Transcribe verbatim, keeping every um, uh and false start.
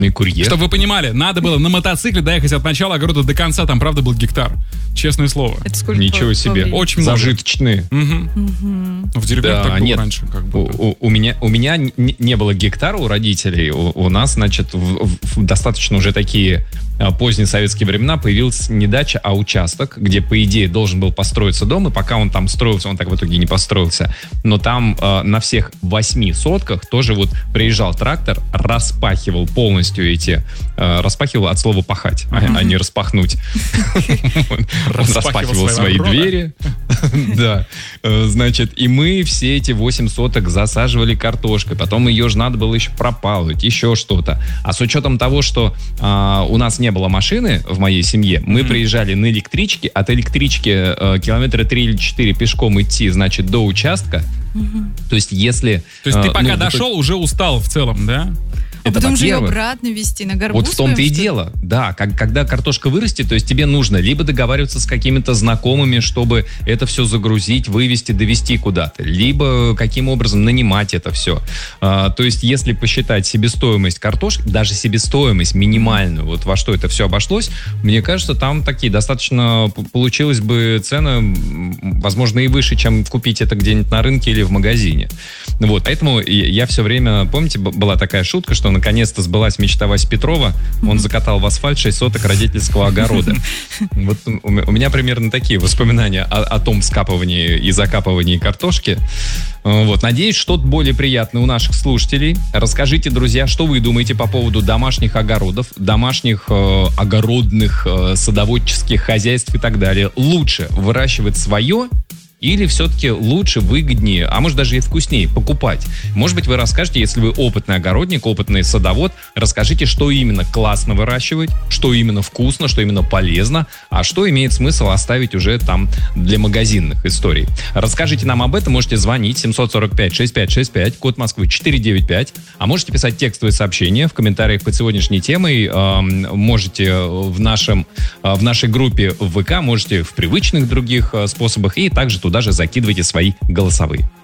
Ну и курьер. Чтобы вы понимали, надо было на мотоцикле доехать от начала огорода до конца, там правда был гектар. Честное слово. Это сколько? Ничего по- себе. по- Очень много. Зажиточные. Угу. В деревнях Да, так было нет. раньше. Как бы. У, у- у меня, у меня не, не было гектара у родителей. У, у нас, значит, в, в достаточно уже такие а, поздние советские времена появилась не дача, а участок, где, по идее, должен был построиться дом, и пока он там строился, он так в итоге не построился. Но там а, на всех восьми сотках тоже вот приезжал трактор, распахивал полностью эти... а, распахивал от слова «пахать», а, а не «распахнуть». Он распахивал свои двери. Да. Э, Значит, и мы все эти восемь соток засаживали картошкой. Потом ее же надо было еще пропалывать, еще что-то. А с учетом того, что а, у нас не было машины в моей семье, мы приезжали на электричке. От электрички э, километра три или четыре пешком идти, значит, до участка. То есть, если... То есть э, ты пока ну, дошел, уже устал в целом, да? А это потом же ее во-первых. обратно везти на горбу Вот в том-то своем, и что ли? дело. Да, как, когда картошка вырастет, то есть тебе нужно либо договариваться с какими-то знакомыми, чтобы это все загрузить, вывести, довести куда-то, либо каким образом нанимать это все. А, то есть если посчитать себестоимость картошки, даже себестоимость минимальную, вот во что это все обошлось, мне кажется, там такие достаточно п- получилось бы цена, м, возможно, и выше, чем купить это где-нибудь на рынке или в магазине. Вот, поэтому я, я все время, помните, б- была такая шутка, что наконец-то сбылась мечта Васи Петрова, он закатал в асфальт шесть соток родительского огорода. Вот у у меня примерно такие воспоминания о, о том вскапывании и закапывании картошки. Э, Вот. Надеюсь, что-то более приятное у наших слушателей. Расскажите, друзья, что вы думаете по поводу домашних огородов, домашних э, огородных э, садоводческих хозяйств и так далее. Лучше выращивать свое или все-таки лучше, выгоднее, а может даже и вкуснее покупать? Может быть, вы расскажете, если вы опытный огородник, опытный садовод, расскажите, что именно классно выращивать, что именно вкусно, что именно полезно, а что имеет смысл оставить уже там для магазинных историй. Расскажите нам об этом, можете звонить семь сорок пять шестьдесят пять шестьдесят пять, код Москвы четыре девять пять, а можете писать текстовые сообщения в комментариях под сегодняшней темой, э, можете в, нашем, э, в нашей группе в ВК, можете в привычных других э, способах, и также туда же закидывайте свои голосовые.